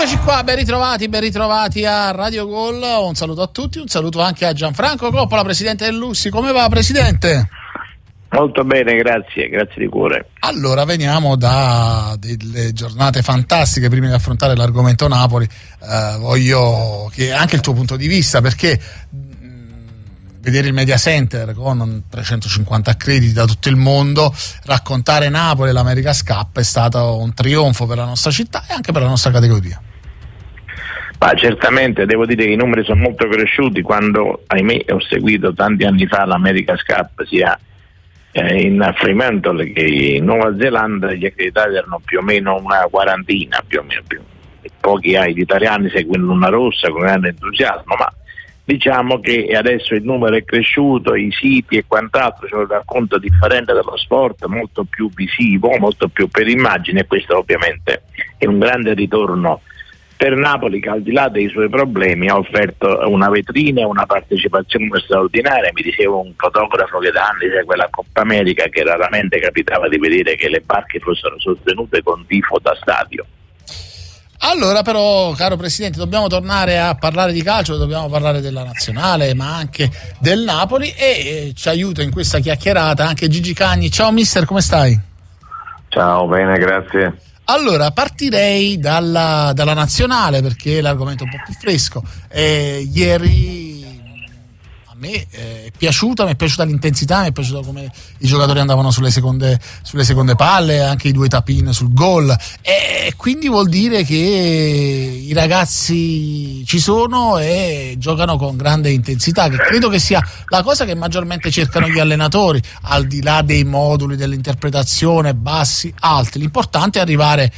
Eccoci qua, ben ritrovati a Radio Gol. Un saluto a tutti, un saluto anche a Gianfranco Coppola, presidente del Lussi. Come va, presidente? Molto bene, grazie di cuore. Allora, veniamo da delle giornate fantastiche. Prima di affrontare l'argomento Napoli, voglio che anche il tuo punto di vista, perché vedere il Media Center con 350 accrediti da tutto il mondo, raccontare Napoli e l'America's Cup è stato un trionfo per la nostra città e anche per la nostra categoria. Ma certamente devo dire che i numeri sono molto cresciuti. Quando, ahimè, ho seguito tanti anni fa l'America's Cup sia in Fremantle che in Nuova Zelanda, gli accreditati erano più o meno una quarantina, più o meno, pochi gli italiani seguono una rossa con grande entusiasmo, ma diciamo che adesso il numero è cresciuto, i siti e quant'altro, c'è un racconto differente dello sport, molto più visivo, molto più per immagine, e questo ovviamente è un grande ritorno per Napoli, che al di là dei suoi problemi ha offerto una vetrina e una partecipazione straordinaria. Mi diceva un fotografo che da anni segue la Coppa America che raramente capitava di vedere che le barche fossero sostenute con tifo da stadio. Allora però, caro Presidente, dobbiamo tornare a parlare di calcio, dobbiamo parlare della nazionale ma anche del Napoli, e ci aiuta in questa chiacchierata anche Gigi Cagni. Ciao mister, come stai? Ciao, bene, grazie. Allora, partirei dalla nazionale, perché l'argomento è un po' più fresco. Ieri a me è piaciuta l'intensità, mi è piaciuto come i giocatori andavano sulle seconde palle, anche i 2 tap-in sul gol, e quindi vuol dire che i ragazzi ci sono e giocano con grande intensità, che credo che sia la cosa che maggiormente cercano gli allenatori, al di là dei moduli dell'interpretazione, bassi, alti. L'importante è arrivare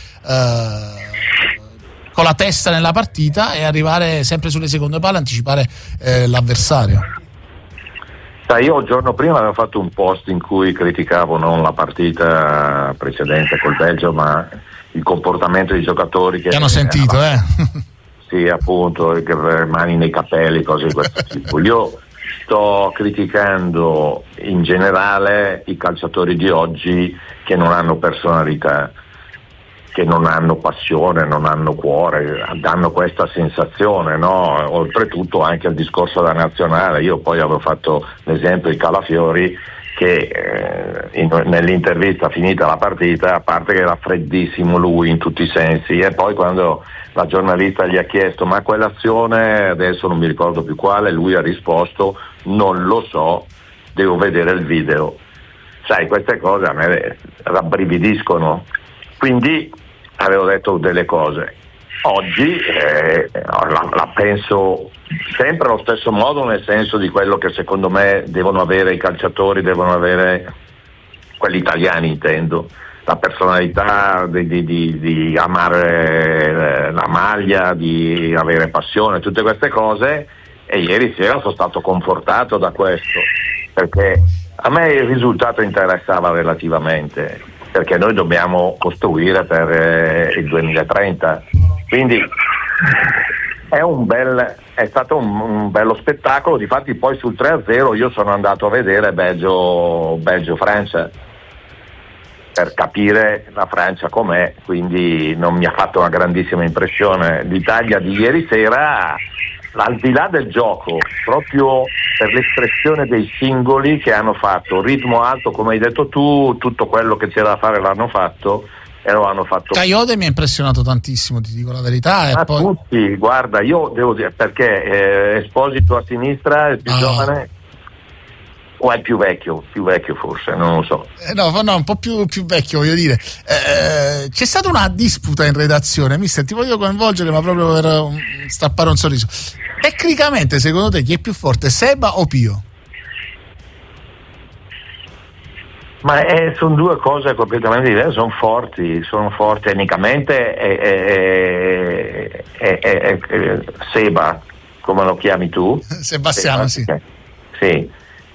con la testa nella partita e arrivare sempre sulle seconde palle, anticipare l'avversario. Io il giorno prima avevo fatto un post in cui criticavo non la partita precedente col Belgio, ma il comportamento dei giocatori che hanno sentito, Sì, appunto, che mani nei capelli, cose di questo tipo. Io sto criticando in generale i calciatori di oggi che non hanno personalità, che non hanno passione, non hanno cuore, danno questa sensazione, no? Oltretutto anche al discorso della nazionale. Io poi avevo fatto l'esempio di Calafiori che nell'intervista finita la partita, a parte che era freddissimo lui in tutti i sensi, e poi quando la giornalista gli ha chiesto ma quell'azione, adesso non mi ricordo più quale, lui ha risposto non lo so, devo vedere il video. Sai, queste cose a me rabbrividiscono. Quindi avevo detto delle cose. Oggi la penso sempre allo stesso modo, nel senso di quello che secondo me devono avere i calciatori, devono avere quelli italiani, intendo, la personalità di amare la maglia, di avere passione, tutte queste cose, e ieri sera sono stato confortato da questo, perché a me il risultato interessava relativamente, perché noi dobbiamo costruire per il 2030, quindi è stato un bello spettacolo. Difatti poi sul 3-0 io sono andato a vedere Belgio-Francia per capire la Francia com'è, quindi non mi ha fatto una grandissima impressione l'Italia di ieri sera, al di là del gioco, proprio per l'espressione dei singoli che hanno fatto, ritmo alto come hai detto tu, tutto quello che c'era da fare l'hanno fatto e lo hanno fatto. Coyote mi ha impressionato tantissimo, ti dico la verità. A poi tutti, guarda, io devo dire, perché Esposito a sinistra è il più giovane o è il più vecchio forse, non lo so. No, un po' più vecchio, voglio dire. C'è stata una disputa in redazione, mister, ti voglio coinvolgere, ma proprio per strappare un sorriso. Tecnicamente, secondo te, chi è più forte, Seba o Pio? Ma sono due cose completamente diverse, sono forti tecnicamente. Seba, come lo chiami tu? Sebastiano, sì. Sì.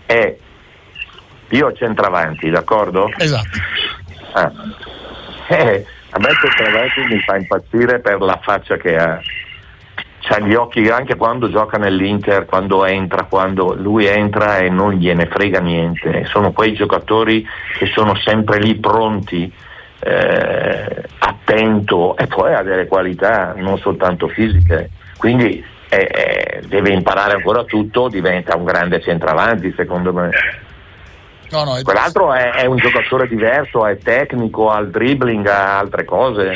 Io centravanti, d'accordo? Esatto. A me centravanti mi fa impazzire per la faccia che ha. C'ha gli occhi anche quando gioca nell'Inter, quando lui entra e non gliene frega niente. Sono quei giocatori che sono sempre lì pronti attento, e poi ha delle qualità non soltanto fisiche, quindi deve imparare ancora tutto, diventa un grande centravanti secondo me. No, Quell'altro è un giocatore diverso, è tecnico, ha il dribbling, ha altre cose.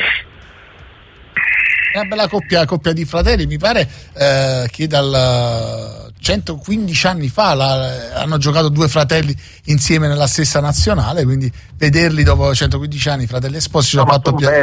È una bella coppia di fratelli, mi pare che dal 115 anni fa hanno giocato due fratelli insieme nella stessa nazionale, quindi vederli dopo 115 anni, fratelli esposti, Sono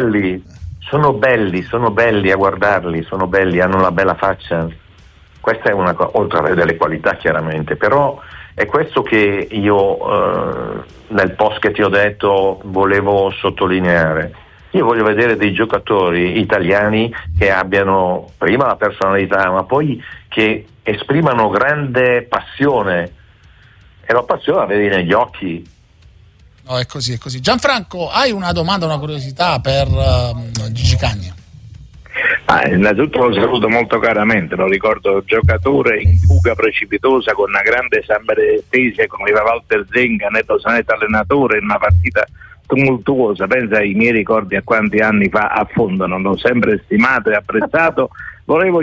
belli a guardarli, sono belli, hanno una bella faccia. Questa è una cosa, oltre ad avere delle qualità chiaramente, però è questo che io nel post che ti ho detto volevo sottolineare. Io voglio vedere dei giocatori italiani che abbiano prima la personalità, ma poi che esprimano grande passione, e la passione la vedi negli occhi. No, è così. Gianfranco, hai una domanda, una curiosità per Gigi Cagni? Innanzitutto lo saluto molto caramente, lo ricordo giocatore in fuga precipitosa con una grande samberettese come Walter Zenga, netto Sanetti allenatore in una partita tumultuosa. Pensa ai miei ricordi a quanti anni fa affondano, l'ho sempre stimato e apprezzato. Volevo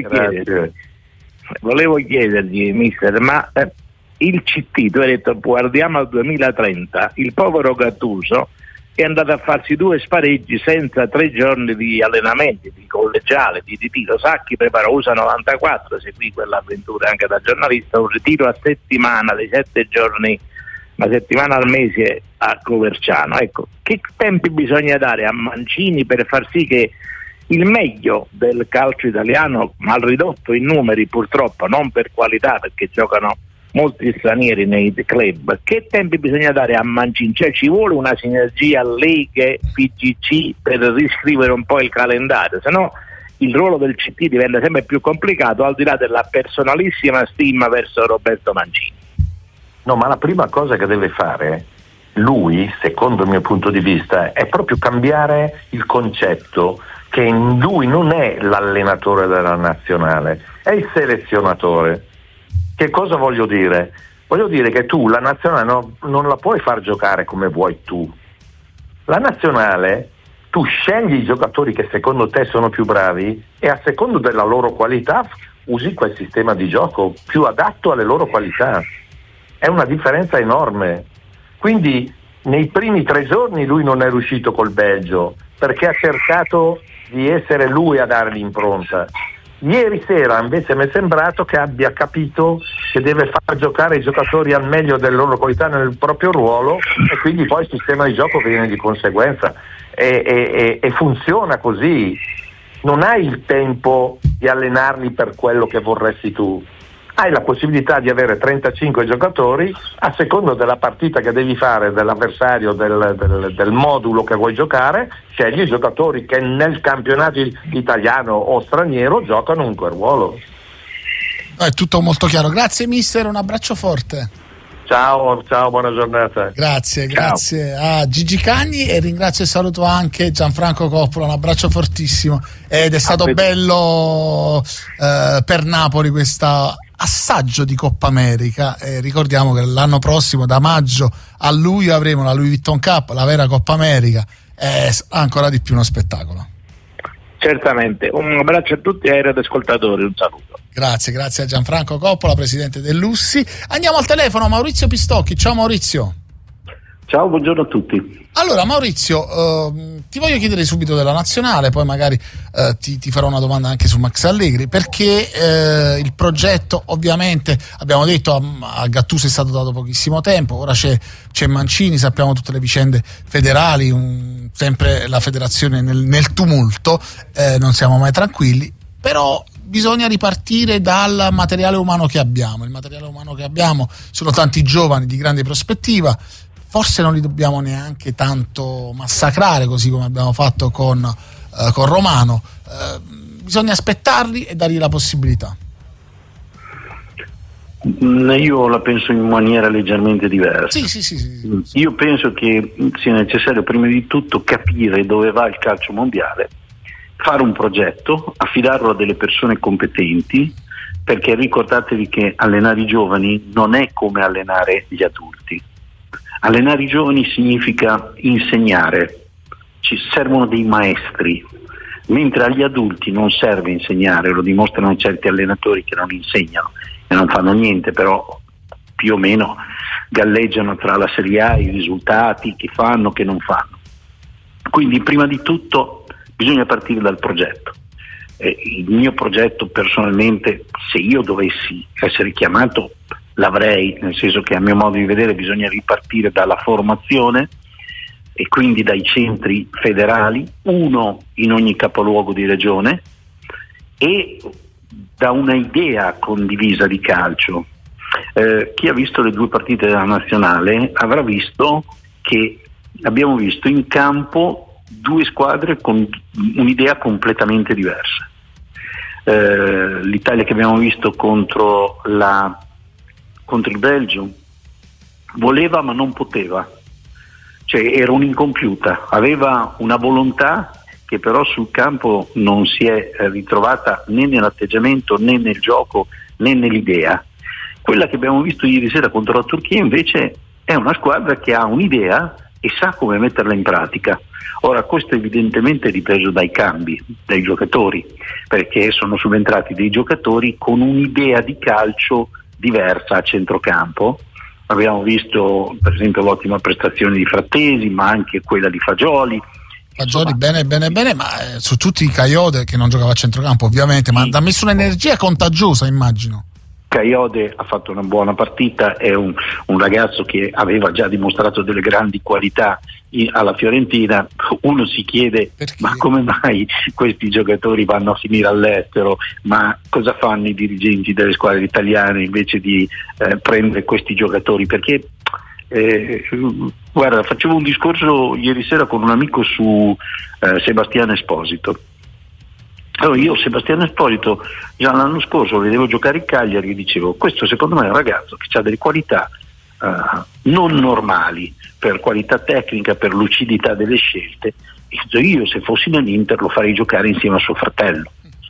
chiedergli, mister, ma il CT, tu hai detto guardiamo al 2030, il povero Gattuso è andato a farsi 2 spareggi senza 3 giorni di allenamenti, di collegiale, di ritiro. Sacchi preparò USA 94, seguì quell'avventura anche da giornalista, un ritiro a settimana dei 7 giorni, una settimana al mese a Coverciano. Ecco, che tempi bisogna dare a Mancini per far sì che il meglio del calcio italiano, mal ridotto in numeri purtroppo, non per qualità perché giocano molti stranieri nei club, che tempi bisogna dare a Mancini? Cioè ci vuole una sinergia Leghe, PGC per riscrivere un po' il calendario, se no il ruolo del CT diventa sempre più complicato, al di là della personalissima stima verso Roberto Mancini. No, ma la prima cosa che deve fare lui, secondo il mio punto di vista, è proprio cambiare il concetto che lui non è l'allenatore della nazionale, è il selezionatore. Che cosa voglio dire? Voglio dire che tu la nazionale non la puoi far giocare come vuoi tu. La nazionale, tu scegli i giocatori che secondo te sono più bravi e a secondo della loro qualità usi quel sistema di gioco più adatto alle loro qualità. È una differenza enorme. Quindi nei primi 3 giorni lui non è riuscito col Belgio perché ha cercato di essere lui a dare l'impronta. Ieri sera invece mi è sembrato che abbia capito che deve far giocare i giocatori al meglio delle loro qualità nel proprio ruolo, e quindi poi il sistema di gioco viene di conseguenza e funziona così. Non hai il tempo di allenarli per quello che vorresti tu, hai la possibilità di avere 35 giocatori a seconda della partita che devi fare, dell'avversario, del modulo che vuoi giocare. Scegli i giocatori che nel campionato italiano o straniero giocano in quel ruolo. È tutto molto chiaro, grazie mister, un abbraccio forte. Ciao, buona giornata. Grazie a Gigi Cagni, e ringrazio e saluto anche Gianfranco Coppola, un abbraccio fortissimo, ed è stato bello per Napoli questo assaggio di Coppa America. Ricordiamo che l'anno prossimo, da maggio a luglio, avremo la Louis Vuitton Cup, la vera Coppa America, ancora di più uno spettacolo. Certamente, un abbraccio a tutti e ai radioascoltatori, un saluto. Grazie a Gianfranco Coppola, presidente dell'USSI. Andiamo al telefono, Maurizio Pistocchi. Ciao Maurizio. Ciao, buongiorno a tutti. Allora Maurizio, ti voglio chiedere subito della nazionale, poi magari ti farò una domanda anche su Max Allegri, perché il progetto, ovviamente abbiamo detto, a Gattuso è stato dato pochissimo tempo, ora c'è Mancini, sappiamo tutte le vicende federali, sempre la federazione nel tumulto, non siamo mai tranquilli, però bisogna ripartire dal materiale umano che abbiamo. Il materiale umano che abbiamo sono tanti giovani di grande prospettiva, forse non li dobbiamo neanche tanto massacrare così come abbiamo fatto con Romano, bisogna aspettarli e dargli la possibilità. Io la penso in maniera leggermente diversa. Sì. Io penso che sia necessario prima di tutto capire dove va il calcio mondiale, fare un progetto, affidarlo a delle persone competenti, perché ricordatevi che allenare i giovani non è come allenare gli adulti. Allenare i giovani significa insegnare, ci servono dei maestri, mentre agli adulti non serve insegnare, lo dimostrano certi allenatori che non insegnano e non fanno niente, però più o meno galleggiano tra la Serie A, i risultati, che fanno, che non fanno. Quindi prima di tutto bisogna partire dal progetto. Il mio progetto personalmente, se io dovessi essere chiamato, l'avrei, nel senso che a mio modo di vedere bisogna ripartire dalla formazione e quindi dai centri federali, uno in ogni capoluogo di regione, e da una idea condivisa di calcio. Chi ha visto le 2 partite della nazionale avrà visto che abbiamo visto in campo 2 squadre con un'idea completamente diversa. L'Italia che abbiamo visto contro il Belgio voleva ma non poteva, cioè era un'incompiuta, aveva una volontà che però sul campo non si è ritrovata né nell'atteggiamento né nel gioco né nell'idea. Quella che abbiamo visto ieri sera contro la Turchia invece è una squadra che ha un'idea e sa come metterla in pratica. Ora questo evidentemente è dipeso dai cambi, dai giocatori, perché sono subentrati dei giocatori con un'idea di calcio diversa a centrocampo. Abbiamo visto per esempio l'ottima prestazione di Frattesi, ma anche quella di Fagioli. Bene, ma su tutti i Kayode, che non giocava a centrocampo ovviamente, ma ha messo un'energia contagiosa, immagino. Kayode ha fatto una buona partita, è un ragazzo che aveva già dimostrato delle grandi qualità alla Fiorentina. Uno si chiede perché? Ma come mai questi giocatori vanno a finire all'estero, ma cosa fanno i dirigenti delle squadre italiane invece di prendere questi giocatori? Perché guarda, facevo un discorso ieri sera con un amico su Sebastiano Esposito. Allora io Sebastiano Esposito già l'anno scorso lo vedevo giocare in Cagliari e dicevo: questo secondo me è un ragazzo che ha delle qualità non normali, per qualità tecnica, per lucidità delle scelte. E io se fossi nell'Inter lo farei giocare insieme a suo fratello,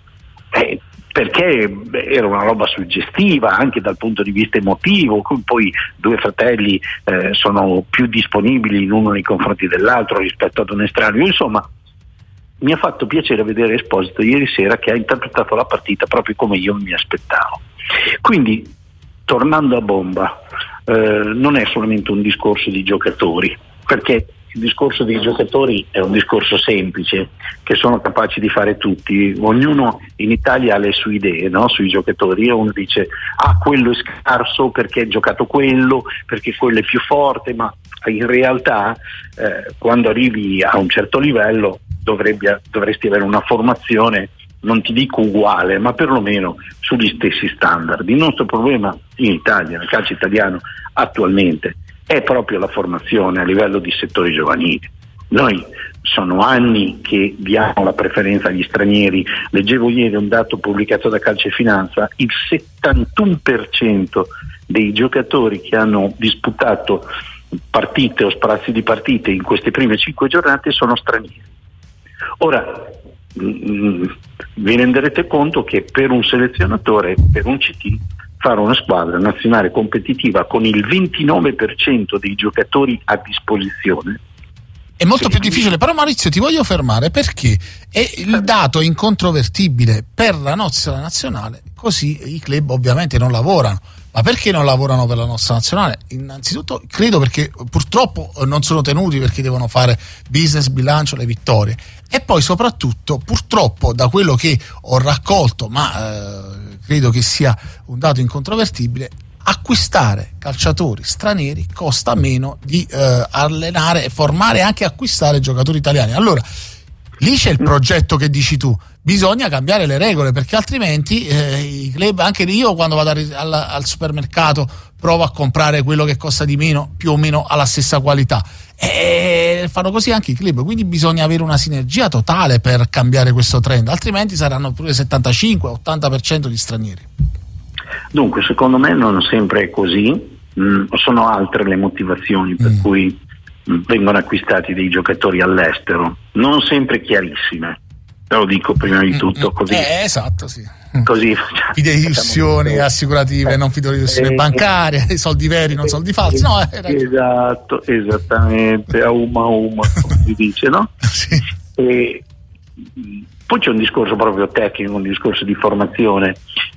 perché era una roba suggestiva anche dal punto di vista emotivo. Poi 2 fratelli sono più disponibili l'uno nei confronti dell'altro rispetto ad un estraneo. Insomma, mi ha fatto piacere vedere Esposito ieri sera, che ha interpretato la partita proprio come io mi aspettavo. Quindi, tornando a bomba, non è solamente un discorso di giocatori, perché il discorso dei giocatori è un discorso semplice, che sono capaci di fare tutti. Ognuno in Italia ha le sue idee, no? Sui giocatori, e uno dice: quello è scarso perché ha giocato quello, perché quello è più forte, ma in realtà quando arrivi a un certo livello dovresti avere una formazione, non ti dico uguale, ma perlomeno sugli stessi standard. Il nostro problema in Italia, nel calcio italiano attualmente, è proprio la formazione a livello di settori giovanili. Noi sono anni che diamo la preferenza agli stranieri. Leggevo ieri un dato pubblicato da Calcio e Finanza: il 71% dei giocatori che hanno disputato partite o sprazzi di partite in queste prime 5 giornate sono stranieri. Ora vi renderete conto che per un selezionatore, per un CT, fare una squadra nazionale competitiva con il 29% dei giocatori a disposizione è molto più difficile. Però Maurizio, ti voglio fermare, perché il dato è incontrovertibile per la nostra nazionale, così i club ovviamente non lavorano. Ma perché non lavorano per la nostra nazionale? Innanzitutto credo perché purtroppo non sono tenuti, perché devono fare business, bilancio, le vittorie. E poi soprattutto, purtroppo, da quello che ho raccolto, ma credo che sia un dato incontrovertibile, acquistare calciatori stranieri costa meno di allenare, formare e anche acquistare giocatori italiani. Allora, lì c'è il progetto che dici tu. Bisogna cambiare le regole, perché altrimenti i club, anche io quando vado al supermercato provo a comprare quello che costa di meno, più o meno alla stessa qualità, e fanno così anche i club. Quindi bisogna avere una sinergia totale per cambiare questo trend, altrimenti saranno pure 75-80% di stranieri. Dunque, secondo me non sempre è così, sono altre le motivazioni per cui vengono acquistati dei giocatori all'estero, non sempre chiarissime. te lo dico prima di tutto così. Esatto, sì. Così fideiussioni assicurative, non fideiussioni bancarie, i soldi veri, non soldi falsi. No, esatto, esattamente, auma, come si dice, no? Sì. E poi c'è un discorso proprio tecnico, un discorso di formazione.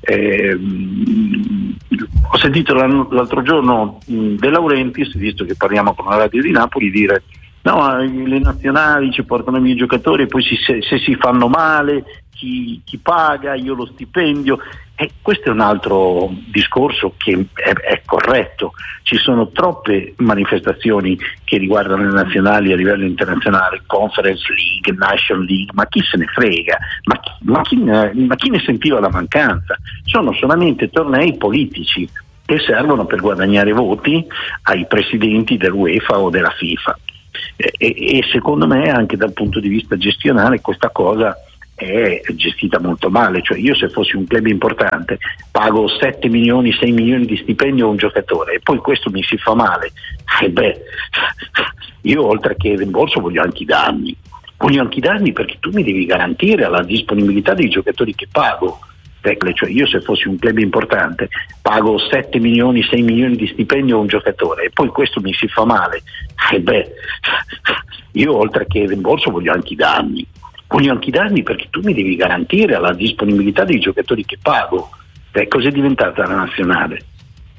Ho sentito l'altro giorno De Laurentiis, visto che parliamo con la radio di Napoli, dire no, le nazionali ci portano via i giocatori e poi se si fanno male chi paga, io lo stipendio. Questo è un altro discorso che è corretto. Ci sono troppe manifestazioni che riguardano le nazionali a livello internazionale, Conference League, National League, ma chi se ne frega, ma chi ne sentiva la mancanza? Sono solamente tornei politici che servono per guadagnare voti ai presidenti dell'UEFA o della FIFA, e secondo me anche dal punto di vista gestionale questa cosa è gestita molto male. Cioè, io se fossi un club importante pago 7 milioni, 6 milioni di stipendio a un giocatore e poi questo mi si fa male, io oltre che il rimborso voglio anche i danni, perché tu mi devi garantire la disponibilità dei giocatori che pago. Cioè, io se fossi un club importante pago 7 milioni, 6 milioni di stipendio a un giocatore e poi questo mi si fa male, io oltre che il rimborso voglio anche i danni, perché tu mi devi garantire la disponibilità dei giocatori che pago. Cos'è diventata la nazionale?